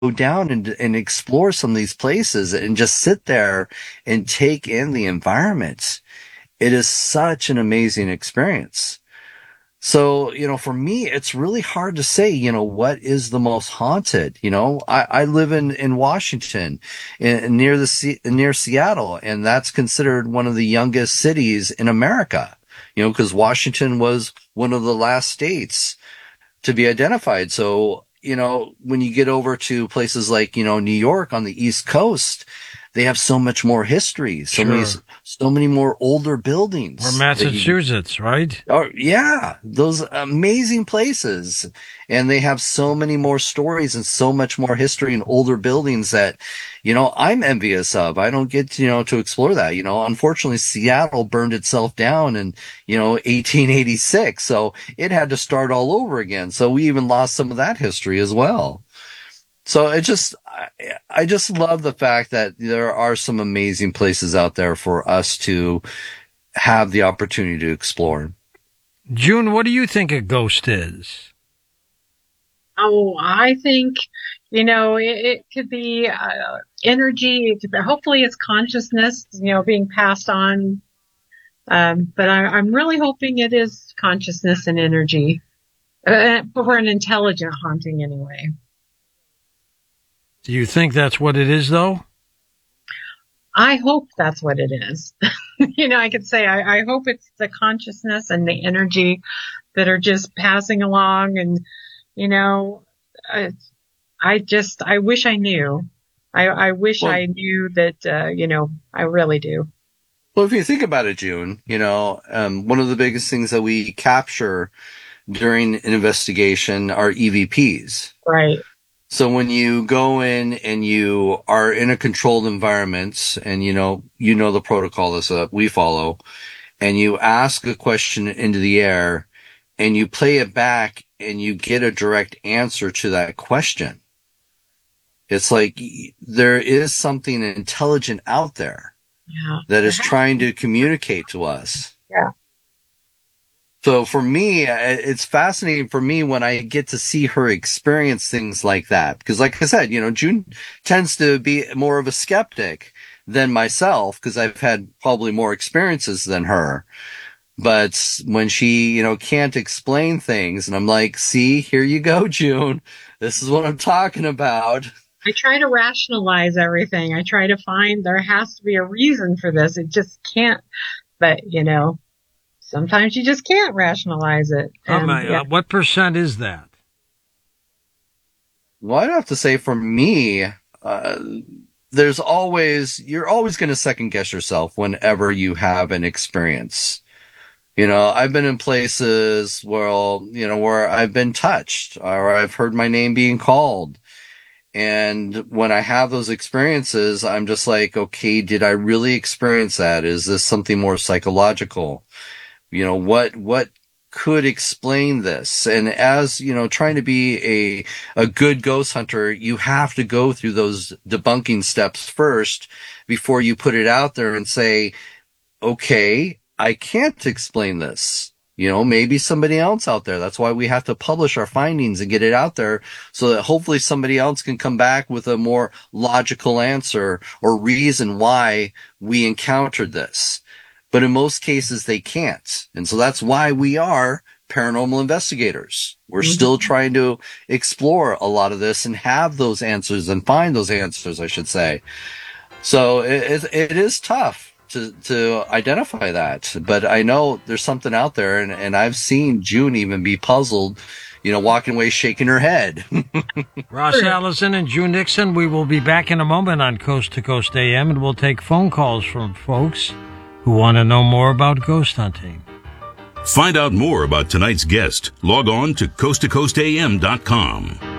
down and explore some of these places and just sit there and take in the environment. It is such an amazing experience. So, for me, it's really hard to say, what is the most haunted? I live in Washington, near Seattle, and that's considered one of the youngest cities in America, because Washington was one of the last states to be identified. So, when you get over to places like, New York on the East Coast, they have so much more history, so many more older buildings. Or Massachusetts, right? Oh, yeah, those amazing places. And they have so many more stories and so much more history and older buildings that, I'm envious of. I don't get, to explore that. Unfortunately, Seattle burned itself down in, 1886. So it had to start all over again. So we even lost some of that history as well. So I just love the fact that there are some amazing places out there for us to have the opportunity to explore. June, what do you think a ghost is? Oh, I think, it could be energy. Hopefully it's consciousness, being passed on. But I'm really hoping it is consciousness and energy for an intelligent haunting anyway. Do you think that's what it is, though? I hope that's what it is. I could say I hope it's the consciousness and the energy that are just passing along. And, I wish I knew. I wish I knew that, I really do. Well, if you think about it, June, one of the biggest things that we capture during an investigation are EVPs. Right. So when you go in and you are in a controlled environment and the protocol that we follow, and you ask a question into the air and you play it back and you get a direct answer to that question. It's like there is something intelligent out there that is trying to communicate to us. Yeah. So for me, it's fascinating for me when I get to see her experience things like that. Because like I said, June tends to be more of a skeptic than myself because I've had probably more experiences than her. But when she, can't explain things and I'm like, see, here you go, June. This is what I'm talking about. I try to rationalize everything. I try to find there has to be a reason for this. It just can't. But, sometimes you just can't rationalize it. And, what percent is that? Well, I'd have to say for me, you're always going to second guess yourself whenever you have an experience. I've been in places where I've been touched or I've heard my name being called. And when I have those experiences, I'm just like, okay, did I really experience that? Is this something more psychological? What could explain this? And as, trying to be a good ghost hunter, you have to go through those debunking steps first before you put it out there and say, okay, I can't explain this. Maybe somebody else out there. That's why we have to publish our findings and get it out there so that hopefully somebody else can come back with a more logical answer or reason why we encountered this. But in most cases, they can't. And so that's why we are paranormal investigators. We're still trying to explore a lot of this and have those answers and find those answers, I should say. So it is tough to identify that. But I know there's something out there, and I've seen June even be puzzled, walking away shaking her head. Ross Allison and June Nixon, we will be back in a moment on Coast to Coast AM, and we'll take phone calls from folks who want to know more about ghost hunting. Find out more about tonight's guest. Log on to coasttocoastam.com.